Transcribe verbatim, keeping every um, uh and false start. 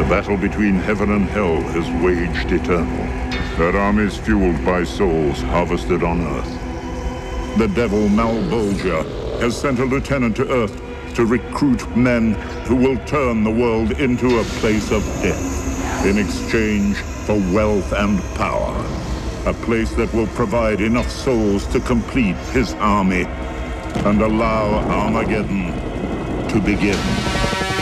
battle between heaven and hell has waged eternal. That armies fueled by souls harvested on Earth. The devil Malbolgia has sent a lieutenant to Earth to recruit men who will turn the world into a place of death in exchange for wealth and power. A place that will provide enough souls to complete his army and allow Armageddon to begin.